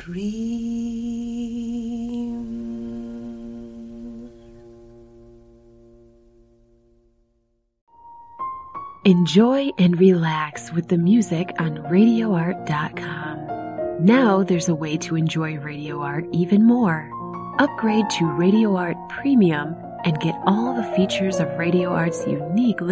dream. Enjoy and relax with the music on RadioArt.com. Now there's a way to enjoy Radio Art even more. Upgrade to Radio Art Premium and get all the features of Radio Art's unique